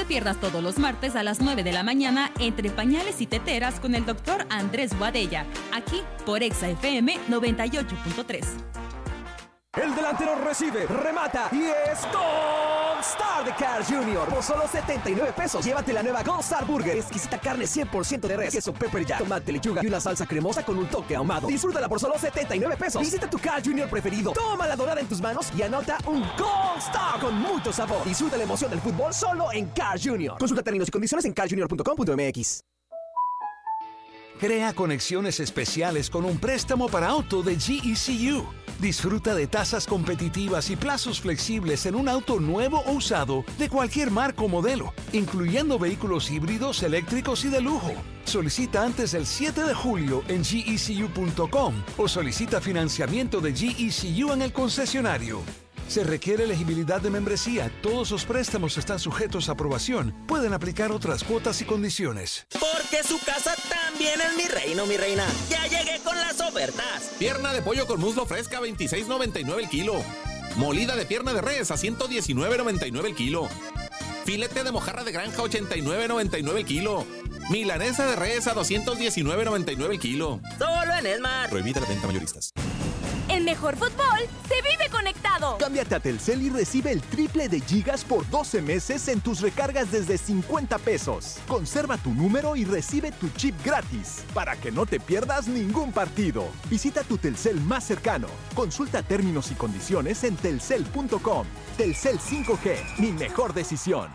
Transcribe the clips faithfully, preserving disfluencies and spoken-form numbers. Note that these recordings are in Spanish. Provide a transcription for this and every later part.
te pierdas todos los martes a las nueve de la mañana entre pañales y teteras con el doctor Andrés Boadella, aquí por Exa F M noventa y ocho punto tres. El delantero recibe, remata y es Gold Star de Carl junior Por solo setenta y nueve pesos, llévate la nueva Gold Star Burger. Exquisita carne cien por ciento de res, queso pepper jack, tomate, lechuga y una salsa cremosa con un toque ahumado. Disfrútala por solo setenta y nueve pesos. Visita tu Carl junior preferido, toma la dorada en tus manos y anota un Gold Star con mucho sabor. Disfruta la emoción del fútbol solo en Carl junior Consulta términos y condiciones en carl junior punto com punto m x. Crea conexiones especiales con un préstamo para auto de G E C U. Disfruta de tasas competitivas y plazos flexibles en un auto nuevo o usado de cualquier marca o modelo, incluyendo vehículos híbridos, eléctricos y de lujo. Solicita antes del siete de julio en G E C U punto com o solicita financiamiento de G E C U en el concesionario. Se requiere elegibilidad de membresía. Todos los préstamos están sujetos a aprobación. Pueden aplicar otras cuotas y condiciones. Porque su casa también es mi reino, mi reina. Ya llegué con las ofertas. Pierna de pollo con muslo fresca a veintiséis noventa y nueve el kilo. Molida de pierna de res a ciento diecinueve noventa y nueve el kilo. Filete de mojarra de granja ochenta y nueve noventa y nueve el kilo. Milanesa de res a doscientos diecinueve noventa y nueve el kilo. Solo en Esmar. Prohibida la venta mayoristas. El mejor fútbol se vive conectado. Cámbiate a Telcel y recibe el triple de gigas por doce meses en tus recargas desde cincuenta pesos. Conserva tu número y recibe tu chip gratis para que no te pierdas ningún partido. Visita tu Telcel más cercano. Consulta términos y condiciones en telcel punto com. Telcel cinco G, mi mejor decisión.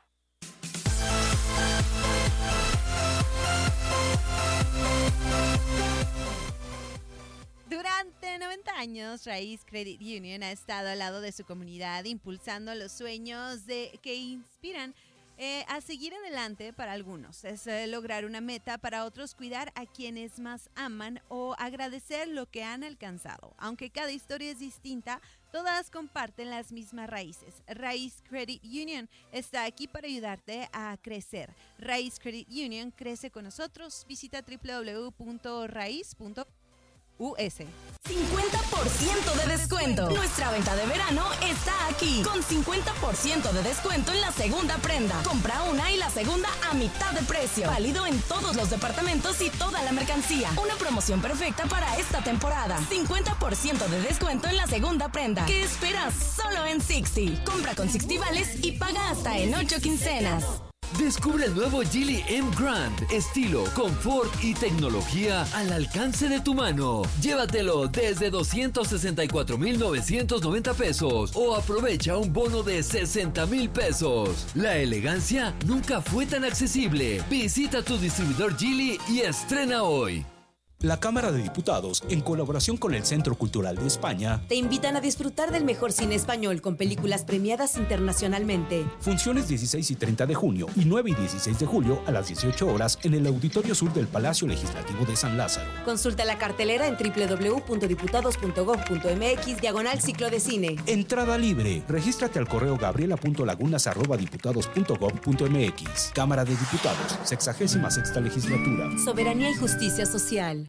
Durante noventa años, Raíz Credit Union ha estado al lado de su comunidad, impulsando los sueños de que inspiran eh, a seguir adelante para algunos. Es eh, lograr una meta, para otros cuidar a quienes más aman o agradecer lo que han alcanzado. Aunque cada historia es distinta, todas comparten las mismas raíces. Raíz Credit Union está aquí para ayudarte a crecer. Raíz Credit Union crece con nosotros. Visita doble u doble u doble u punto raíz punto com. U S. cincuenta por ciento de descuento. Nuestra venta de verano está aquí. Con cincuenta por ciento de descuento en la segunda prenda. Compra una y la segunda a mitad de precio. Válido en todos los departamentos y toda la mercancía. Una promoción perfecta para esta temporada. cincuenta por ciento de descuento en la segunda prenda. ¿Qué esperas? Solo en Sixty. Compra con Sixty Vales y paga hasta en ocho quincenas. Descubre el nuevo Geely M Grand, estilo, confort y tecnología al alcance de tu mano. Llévatelo desde doscientos sesenta y cuatro mil novecientos noventa pesos o aprovecha un bono de sesenta mil pesos. La elegancia nunca fue tan accesible. Visita tu distribuidor Geely y estrena hoy. La Cámara de Diputados, en colaboración con el Centro Cultural de España, te invitan a disfrutar del mejor cine español con películas premiadas internacionalmente. Funciones dieciséis y treinta de junio y nueve y dieciséis de julio a las dieciocho horas en el Auditorio Sur del Palacio Legislativo de San Lázaro. Consulta la cartelera en doble u doble u doble u punto diputados punto gob punto m x diagonal ciclo de cine. Entrada libre. Regístrate al correo gabriela punto lagunas arroba diputados punto gob punto m x. Cámara de Diputados, sexagésima sexta legislatura. Soberanía y justicia social.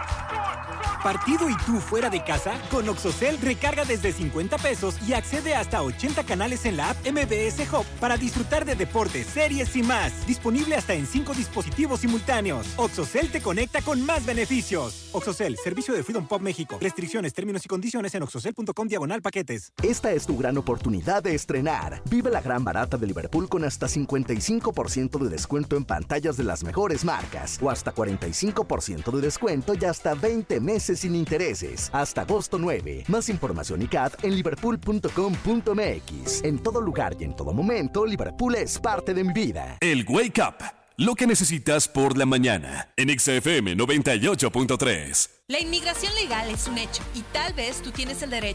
¿Partido y tú fuera de casa? Con Oxocel recarga desde cincuenta pesos y accede hasta ochenta canales en la app M B S Hub para disfrutar de deportes, series y más. Disponible hasta en cinco dispositivos simultáneos. Oxocel te conecta con más beneficios. Oxocel, servicio de Freedom Pop México. Restricciones, términos y condiciones en oxocel punto com diagonal paquetes. Esta es tu gran oportunidad de estrenar. Vive la gran barata de Liverpool con hasta cincuenta y cinco por ciento de descuento en pantallas de las mejores marcas o hasta cuarenta y cinco por ciento de descuento y hasta veinte meses sin intereses. Hasta agosto nueve. Más información y C A D en liverpool punto com punto m x. En todo lugar y en todo momento, Liverpool es parte de mi vida. El Wake Up. Lo que necesitas por la mañana. En X F M noventa y ocho punto tres. La inmigración legal es un hecho y tal vez tú tienes el derecho